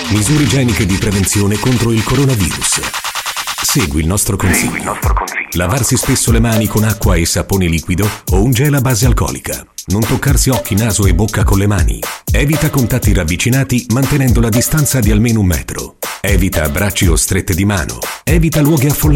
Misure igieniche di prevenzione contro il coronavirus. Segui il nostro consiglio. Lavarsi spesso le mani con acqua e sapone liquido o un gel a base alcolica. Non toccarsi occhi, naso e bocca con le mani. Evita contatti ravvicinati mantenendo la distanza di almeno 1 metro. Evita abbracci o strette di mano. Evita luoghi affollati.